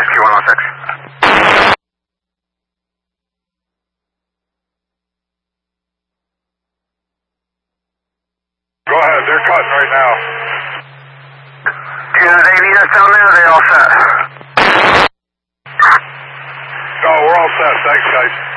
Rescue 106. Go ahead, they're cutting right now. Do they need us down there, or are they all set? No, we're all set. Thanks, guys.